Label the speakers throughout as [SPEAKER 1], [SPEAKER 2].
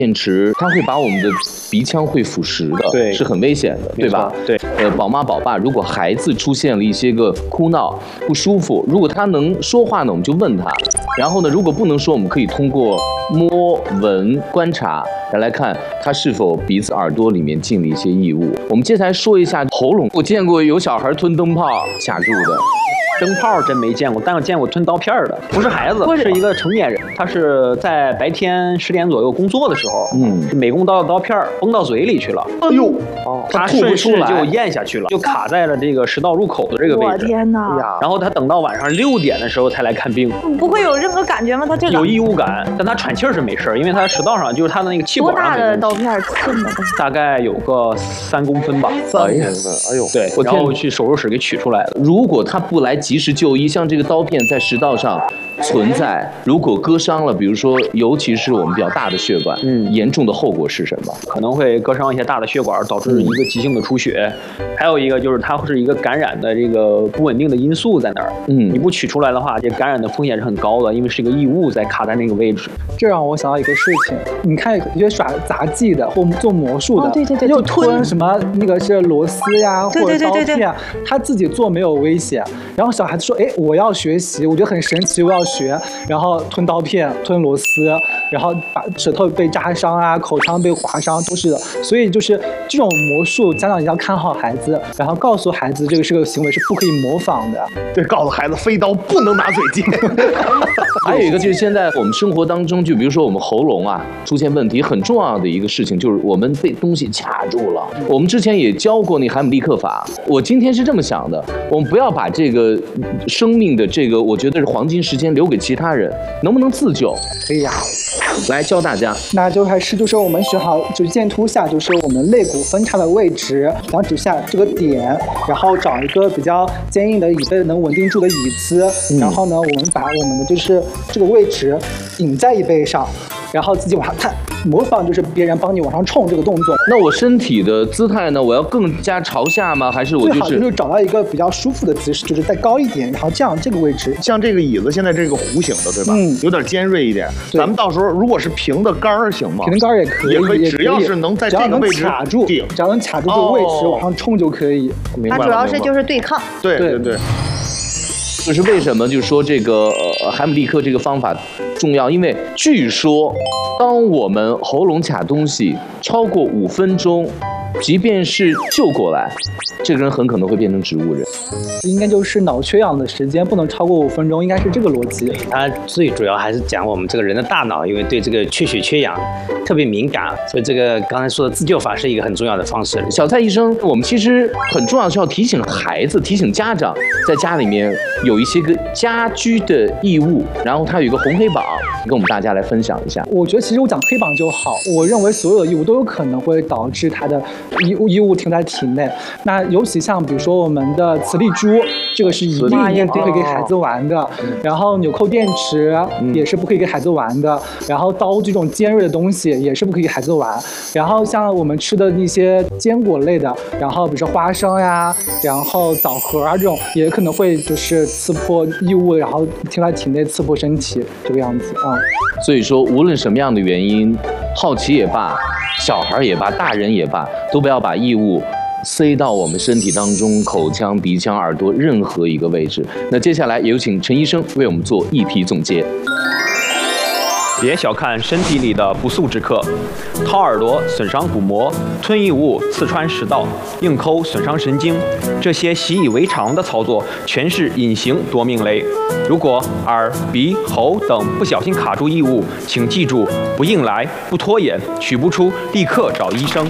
[SPEAKER 1] 电池它会把我们的鼻腔会腐蚀的，
[SPEAKER 2] 对，
[SPEAKER 1] 是很危险的，对吧？
[SPEAKER 2] 对。
[SPEAKER 1] 宝妈宝爸，如果孩子出现了一些个哭闹不舒服，如果他能说话呢，我们就问他。然后呢，如果不能说，我们可以通过摸、闻、观察来看他是否鼻子、耳朵里面进了一些异物。我们接下来说一下喉咙，我见过有小孩吞灯泡卡住的。
[SPEAKER 2] 灯泡真没见过，但我见过吞刀片的，不是孩子，是一个成年人。他是在白天10点左右工作的时候，美工刀的刀片崩到嘴里去了。哎呦，他顺势就咽下去了，就卡在了这个食道入口的这个位置。
[SPEAKER 3] 我天哪！
[SPEAKER 2] 然后他等到晚上6点的时候才来看病。
[SPEAKER 3] 不会有任何感觉吗？他这个
[SPEAKER 2] 有异物感，但他喘气是没事，因为他食道上就是他的那个气管上。
[SPEAKER 3] 多大的刀片寸的？
[SPEAKER 2] 大概有个3公分吧。
[SPEAKER 1] 3公分，哎呦，
[SPEAKER 2] 对，然后去手术室给取出来了。
[SPEAKER 1] 如果他不来及时就医，像这个刀片在食道上存在，如果割伤了，比如说，尤其是我们比较大的血管，严重的后果是什么？
[SPEAKER 2] 可能会割伤一些大的血管，导致一个急性的出血。还有一个就是它是一个感染的这个不稳定的因素在那儿。你不取出来的话，这感染的风险是很高的，因为是一个异物在卡在那个位置。
[SPEAKER 4] 这让我想到一个事情，你看有些耍杂技的或做魔术的，
[SPEAKER 3] 对，
[SPEAKER 4] 又吞什么那个是螺丝呀，或者刀片，他自己做没有危险，然后小孩子说，哎，我要学习，我觉得很神奇，我要学，然后吞刀片、吞螺丝，然后把舌头被扎伤啊，口腔被划伤都是的。所以就是这种魔术，家长一定要看好孩子，然后告诉孩子这个是个行为是不可以模仿的。
[SPEAKER 5] 对，告诉孩子飞刀不能拿嘴接。
[SPEAKER 1] 还有一个就是现在我们生活当中，就比如说我们喉咙啊出现问题，很重要的一个事情就是我们被东西卡住了。我们之前也教过那海姆立克法，我今天是这么想的，我们不要把这个生命的这个我觉得是黄金时间留给其他人，能不能自救？
[SPEAKER 4] 可以呀，
[SPEAKER 1] 来教大家。
[SPEAKER 4] 那就还是就是我们学好就是剑突下，就是我们肋骨分叉的位置，然后指下这个点，然后找一个比较坚硬的椅背能稳定住的椅子，然后呢，我们把我们的就是这个位置顶在椅背上，然后自己往上探，模仿就是别人帮你往上冲这个动作。
[SPEAKER 1] 那我身体的姿态呢？我要更加朝下吗？还是我
[SPEAKER 4] 最好就是找到一个比较舒服的姿势，就是再高一点，然后这样这个位置。
[SPEAKER 5] 像这个椅子现在这个弧形的，对吧？有点尖锐一点。咱们到时候如果是平的杆儿行吗？
[SPEAKER 4] 平的杆儿也可以，
[SPEAKER 5] 只要是能在这个位置
[SPEAKER 4] 卡住，只要能卡住这个位置往上冲就可以。
[SPEAKER 3] 它主要是就是对抗。
[SPEAKER 5] 对。
[SPEAKER 1] 就是为什么就是说这个海姆立克这个方法重要？因为据说，当我们喉咙卡东西超过5分钟，即便是救过来，这个人很可能会变成植物人。
[SPEAKER 4] 应该就是脑缺氧的时间不能超过5分钟，应该是这个逻辑。
[SPEAKER 6] 它最主要还是讲我们这个人的大脑，因为对这个缺血缺氧特别敏感，所以这个刚才说的自救法是一个很重要的方式。
[SPEAKER 1] 小蔡医生，我们其实很重要是要提醒孩子、提醒家长，在家里面有一些个家居的异物，然后它有一个红黑榜，跟我们大家来分享一下。
[SPEAKER 4] 我觉得其实我讲黑榜就好，我认为所有的异物都有可能会导致它的异物停在体内。那尤其像比如说我们的磁力珠，这个是一定不可以给孩子玩的。然后纽扣电池也是不可以给孩子玩的。然后刀这种尖锐的东西也是不可以给孩子玩。然后像我们吃的一些坚果类的，然后比如说花生呀，然后枣核啊这种，也可能会就是刺破异物，然后停在体内刺破身体这个样子啊。
[SPEAKER 1] 所以说，无论什么样的原因，好奇也罢，小孩也罢，大人也罢，都不要把异物塞到我们身体当中，口腔、鼻腔、耳朵任何一个位置。那接下来有请陈医生为我们做议题总结。
[SPEAKER 2] 别小看身体里的不速之客，掏耳朵损伤鼓膜，吞异物刺穿食道，硬抠损伤神经，这些习以为常的操作全是隐形夺命雷。如果耳、鼻、喉等不小心卡住异物，请记住，不硬来，不拖延，取不出立刻找医生。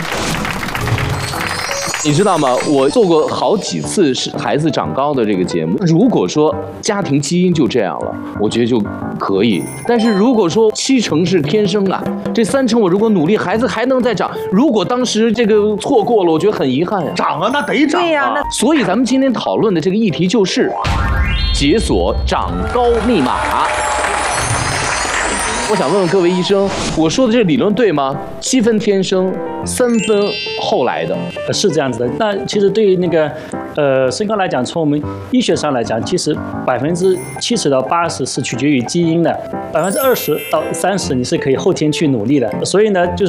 [SPEAKER 1] 你知道吗？我做过好几次是孩子长高的这个节目。如果说家庭基因就这样了，我觉得就可以。但是如果说70%是天生啊，这3%我如果努力，孩子还能再长。如果当时这个错过了，我觉得很遗憾呀。
[SPEAKER 5] 长啊，那得长啊。
[SPEAKER 3] 对呀，
[SPEAKER 1] 所以咱们今天讨论的这个议题就是解锁长高密码。我想问问各位医生，我说的这个理论对吗？7分天生，3分后来的。
[SPEAKER 7] 是这样子的。那其实对于那个身高来讲，从我们医学上来讲，其实70%到80%是取决于基因的，20%到30%你是可以后天去努力的。所以呢，就是